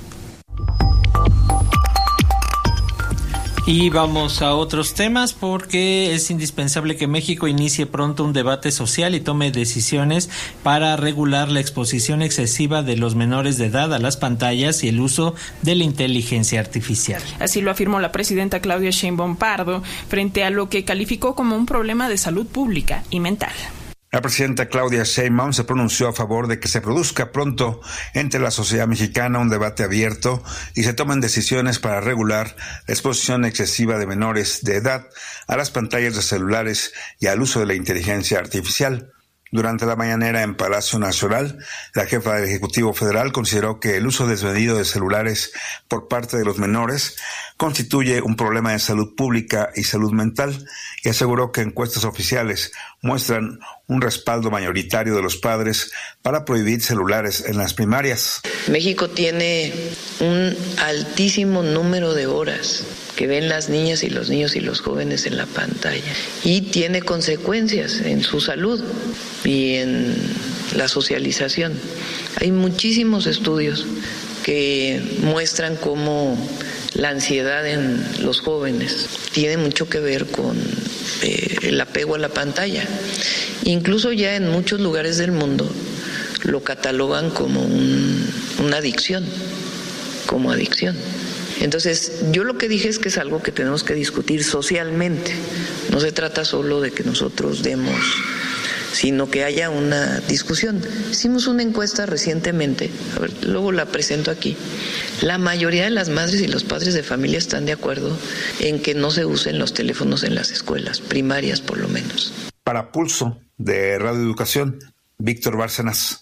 Y vamos a otros temas porque es indispensable que México inicie pronto un debate social y tome decisiones para regular la exposición excesiva de los menores de edad a las pantallas y el uso de la inteligencia artificial. Así lo afirmó la presidenta Claudia Sheinbaum Pardo frente a lo que calificó como un problema de salud pública y mental. La presidenta Claudia Sheinbaum se pronunció a favor de que se produzca pronto entre la sociedad mexicana un debate abierto y se tomen decisiones para regular la exposición excesiva de menores de edad a las pantallas de celulares y al uso de la inteligencia artificial. Durante la mañanera en Palacio Nacional, la jefa del Ejecutivo Federal consideró que el uso desmedido de celulares por parte de los menores constituye un problema de salud pública y salud mental y aseguró que encuestas oficiales muestran un respaldo mayoritario de los padres para prohibir celulares en las primarias. México tiene un altísimo número de horas que ven las niñas y los niños y los jóvenes en la pantalla y tiene consecuencias en su salud y en la socialización. Hay muchísimos estudios que muestran cómo la ansiedad en los jóvenes tiene mucho que ver con el apego a la pantalla. Incluso ya en muchos lugares del mundo lo catalogan como una adicción, como adicción. Entonces, yo lo que dije es que es algo que tenemos que discutir socialmente. No se trata solo de que nosotros demos, sino que haya una discusión. Hicimos una encuesta recientemente, a ver, luego la presento aquí. La mayoría de las madres y los padres de familia están de acuerdo en que no se usen los teléfonos en las escuelas, primarias por lo menos. Para Pulso de Radio Educación, Víctor Bárcenas.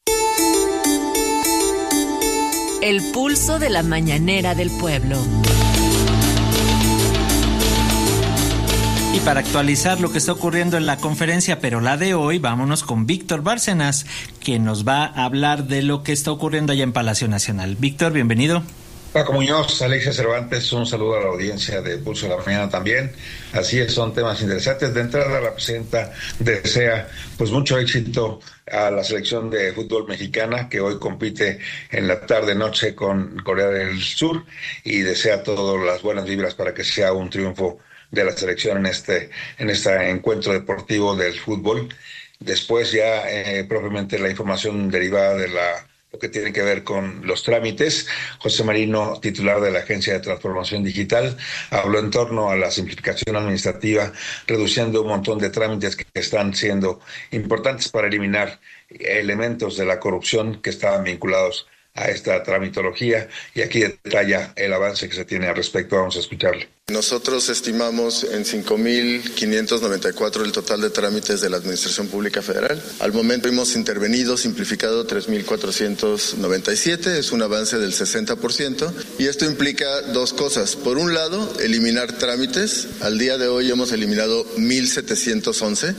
El pulso de la mañanera del pueblo. Y para actualizar lo que está ocurriendo en la conferencia, pero la de hoy, vámonos con Víctor Bárcenas, quien nos va a hablar de lo que está ocurriendo allá en Palacio Nacional. Víctor, bienvenido. Paco Muñoz, Alexia Cervantes, un saludo a la audiencia de Pulso de la Mañana también. Así es, son temas interesantes. De entrada, la presidenta desea pues mucho éxito a la selección de fútbol mexicana que hoy compite en la tarde-noche con Corea del Sur y desea todas las buenas vibras para que sea un triunfo de la selección en este encuentro deportivo del fútbol. Después ya propiamente la información derivada de lo que tiene que ver con los trámites. José Marino, titular de la Agencia de Transformación Digital, habló en torno a la simplificación administrativa, reduciendo un montón de trámites que están siendo importantes para eliminar elementos de la corrupción que estaban vinculados a esta tramitología, y aquí detalla el avance que se tiene al respecto. Vamos a escucharle. Nosotros estimamos en 5.594 el total de trámites de la Administración Pública Federal. Al momento hemos intervenido, simplificado 3.497, es un avance del 60%, y esto implica dos cosas. Por un lado, eliminar trámites. Al día de hoy hemos eliminado 1.711.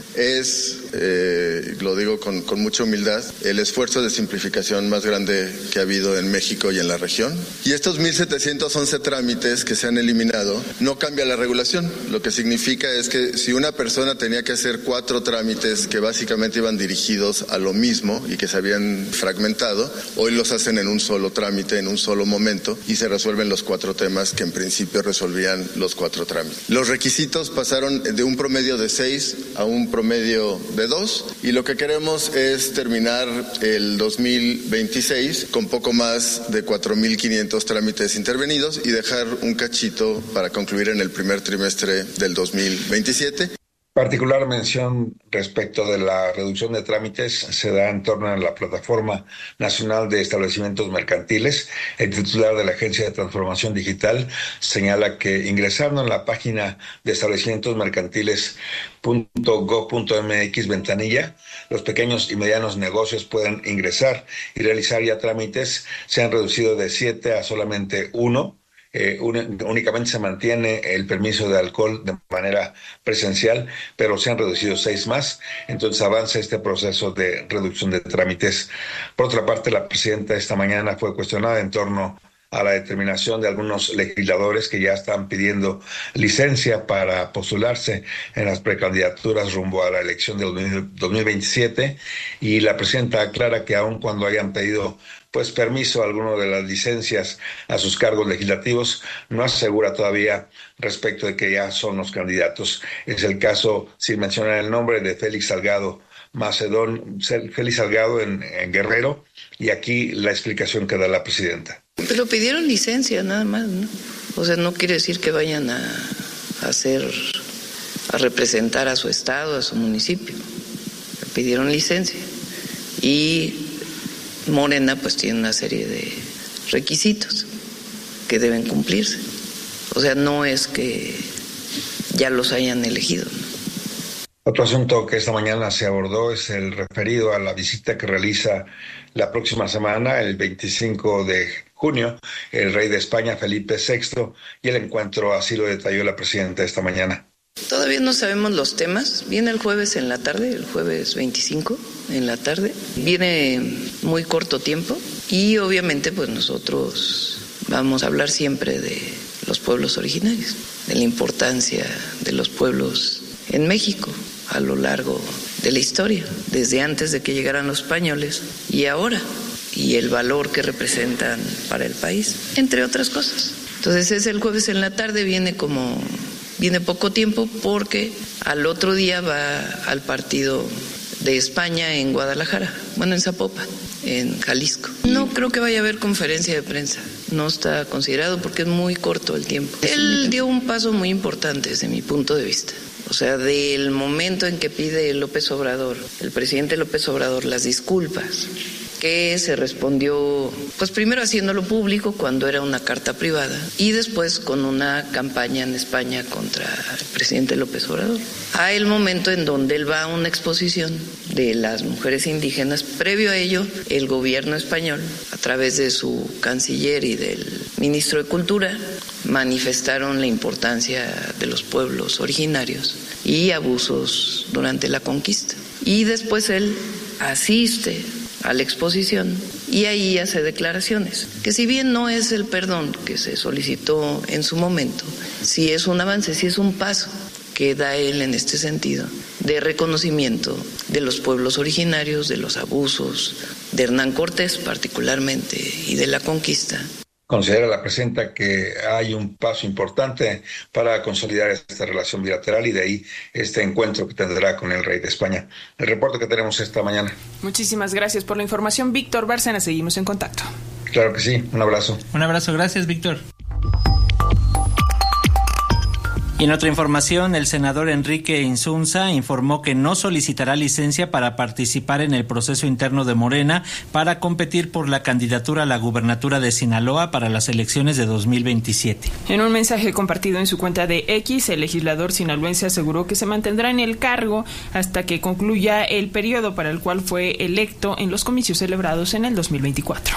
Lo digo con mucha humildad, el esfuerzo de simplificación más grande que ha habido en México y en la región. Y estos 1.711 trámites que se han eliminado no cambia la regulación. Lo que significa es que si una persona tenía que hacer 4 trámites que básicamente iban dirigidos a lo mismo y que se habían fragmentado, hoy los hacen en un solo trámite, en un solo momento, y se resuelven los 4 temas que en principio resolvían los 4 trámites. Los requisitos pasaron de un promedio de 6 a un promedio de 2, y lo que queremos es terminar el 2026 con poco más de 4.500 trámites intervenidos y dejar un cachito para concluir en el primer trimestre del 2027. Particular mención respecto de la reducción de trámites se da en torno a la Plataforma Nacional de Establecimientos Mercantiles. El titular de la Agencia de Transformación Digital señala que ingresando en la página de establecimientosmercantiles.gov.mx ventanilla, los pequeños y medianos negocios pueden ingresar y realizar ya trámites. Se han reducido de 7 a solamente 1. Únicamente se mantiene el permiso de alcohol de manera presencial, pero se han reducido 6 más, entonces avanza este proceso de reducción de trámites. Por otra parte, la presidenta esta mañana fue cuestionada en torno a la determinación de algunos legisladores que ya están pidiendo licencia para postularse en las precandidaturas rumbo a la elección del 2027, y la presidenta aclara que aun cuando hayan pedido permiso a alguno de las licencias a sus cargos legislativos, no asegura todavía respecto de que ya son los candidatos. Es el caso, sin mencionar el nombre, de Félix Salgado en Guerrero, y aquí la explicación que da la presidenta. Pero pidieron licencia nada más, ¿no? O sea, no quiere decir que vayan a representar a su estado, a su municipio. Pidieron licencia. Y Morena pues tiene una serie de requisitos que deben cumplirse. O sea, no es que ya los hayan elegido, ¿no? Otro asunto que esta mañana se abordó es el referido a la visita que realiza la próxima semana, el 25 de junio, el rey de España, Felipe VI, y el encuentro así lo detalló la presidenta esta mañana. Todavía no sabemos los temas. Viene el jueves en la tarde, el jueves 25 en la tarde. Viene muy corto tiempo y obviamente pues nosotros vamos a hablar siempre de los pueblos originarios, de la importancia de los pueblos en México a lo largo de la historia, desde antes de que llegaran los españoles y ahora, y el valor que representan para el país, entre otras cosas. Entonces es el jueves en la tarde, viene poco tiempo porque al otro día va al partido de España en Guadalajara, en Zapopan, en Jalisco. No creo que vaya a haber conferencia de prensa, no está considerado porque es muy corto el tiempo. Él dio un paso muy importante desde mi punto de vista. O sea, del momento en que pide López Obrador, el presidente López Obrador, las disculpas, que se respondió, pues primero haciéndolo público cuando era una carta privada y después con una campaña en España contra el presidente López Obrador. A el momento en donde él va a una exposición de las mujeres indígenas, previo a ello, el gobierno español, a través de su canciller y del ministro de Cultura, manifestaron la importancia de los pueblos originarios y abusos durante la conquista. Y después él asiste a la exposición y ahí hace declaraciones, que si bien no es el perdón que se solicitó en su momento, sí es un avance, sí es un paso que da él en este sentido de reconocimiento de los pueblos originarios, de los abusos de Hernán Cortés particularmente y de la conquista. Considera la presidenta que hay un paso importante para consolidar esta relación bilateral y de ahí este encuentro que tendrá con el rey de España. El reporte que tenemos esta mañana. Muchísimas gracias por la información, Víctor Bárcena. Seguimos en contacto. Claro que sí, un abrazo. Un abrazo, gracias, Víctor. Y en otra información, el senador Enrique Insunza informó que no solicitará licencia para participar en el proceso interno de Morena para competir por la candidatura a la gubernatura de Sinaloa para las elecciones de 2027. En un mensaje compartido en su cuenta de X, el legislador sinaloense aseguró que se mantendrá en el cargo hasta que concluya el periodo para el cual fue electo en los comicios celebrados en el 2024.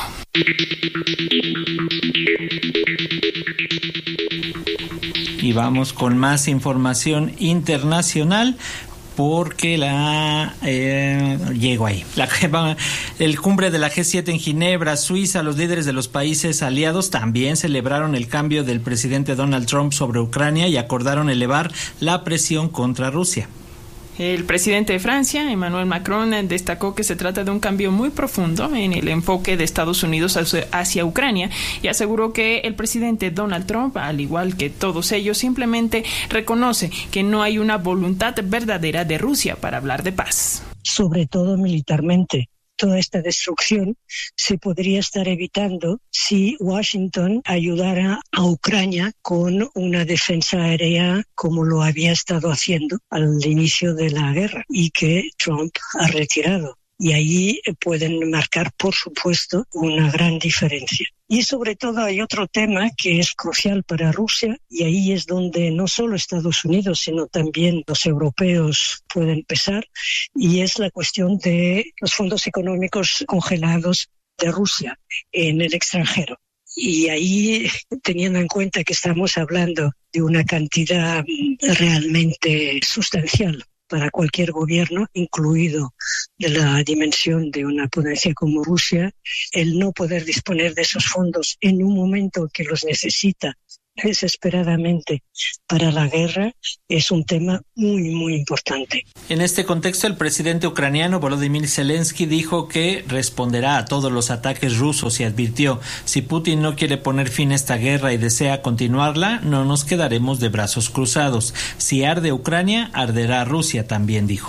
Y vamos con más información internacional porque llego ahí. El cumbre de la G7 en Ginebra, Suiza, los líderes de los países aliados también celebraron el cambio del presidente Donald Trump sobre Ucrania y acordaron elevar la presión contra Rusia. El presidente de Francia, Emmanuel Macron, destacó que se trata de un cambio muy profundo en el enfoque de Estados Unidos hacia Ucrania y aseguró que el presidente Donald Trump, al igual que todos ellos, simplemente reconoce que no hay una voluntad verdadera de Rusia para hablar de paz. Sobre todo militarmente. toda esta destrucción se podría estar evitando si Washington ayudara a Ucrania con una defensa aérea como lo había estado haciendo al inicio de la guerra y que Trump ha retirado. Y ahí pueden marcar, por supuesto, una gran diferencia. Y sobre todo hay otro tema que es crucial para Rusia, y ahí es donde no solo Estados Unidos, sino también los europeos pueden pesar, y es la cuestión de los fondos económicos congelados de Rusia en el extranjero. Y ahí, teniendo en cuenta que estamos hablando de una cantidad realmente sustancial para cualquier gobierno, incluido de la dimensión de una potencia como Rusia, el no poder disponer de esos fondos en un momento que los necesita desesperadamente para la guerra es un tema muy, muy importante. En este contexto, el presidente ucraniano Volodymyr Zelensky dijo que responderá a todos los ataques rusos y advirtió: si Putin no quiere poner fin a esta guerra y desea continuarla, no nos quedaremos de brazos cruzados. Si arde Ucrania, arderá Rusia, también dijo.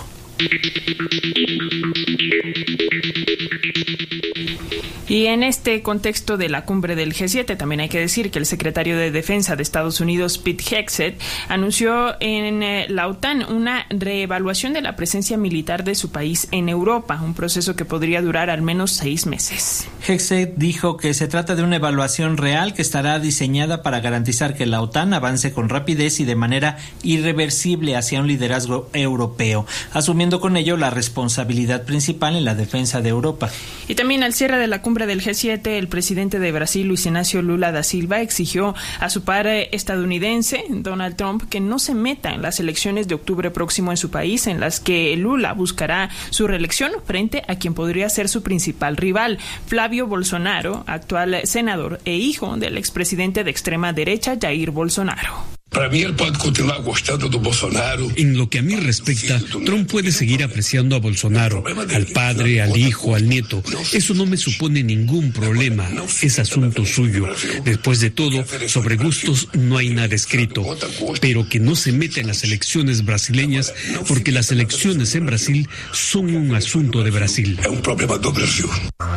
Y en este contexto de la cumbre del G7, también hay que decir que el secretario de Defensa de Estados Unidos, Pete Hegseth, anunció en la OTAN una reevaluación de la presencia militar de su país en Europa, un proceso que podría durar al menos 6 meses. Hegseth dijo que se trata de una evaluación real que estará diseñada para garantizar que la OTAN avance con rapidez y de manera irreversible hacia un liderazgo europeo, asumiendo con ello la responsabilidad principal en la defensa de Europa. Y también al cierre de la cumbre del G7, el presidente de Brasil, Luis Inácio Lula da Silva, exigió a su par estadounidense, Donald Trump, que no se meta en las elecciones de octubre próximo en su país, en las que Lula buscará su reelección frente a quien podría ser su principal rival, Flavio Bolsonaro, actual senador e hijo del expresidente de extrema derecha, Jair Bolsonaro. Para mí, él puede continuar gustando de Bolsonaro. En lo que a mí respecta, Trump puede seguir apreciando a Bolsonaro, al padre, al hijo, al nieto. Eso no me supone ningún problema. Es asunto suyo. Después de todo, sobre gustos no hay nada escrito. Pero que no se meta en las elecciones brasileñas, porque las elecciones en Brasil son un asunto de Brasil. Es un problema de Brasil.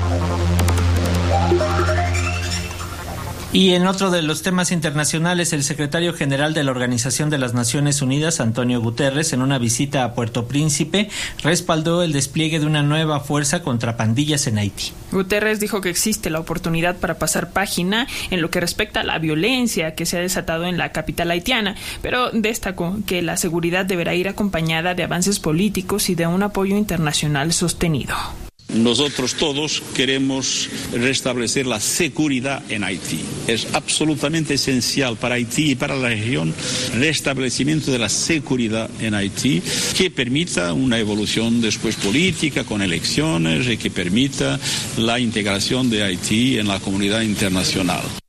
Y en otro de los temas internacionales, el secretario general de la Organización de las Naciones Unidas, Antonio Guterres, en una visita a Puerto Príncipe, respaldó el despliegue de una nueva fuerza contra pandillas en Haití. Guterres dijo que existe la oportunidad para pasar página en lo que respecta a la violencia que se ha desatado en la capital haitiana, pero destacó que la seguridad deberá ir acompañada de avances políticos y de un apoyo internacional sostenido. Nosotros todos queremos restablecer la seguridad en Haití. Es absolutamente esencial para Haití y para la región el restablecimiento de la seguridad en Haití, que permita una evolución después política con elecciones y que permita la integración de Haití en la comunidad internacional.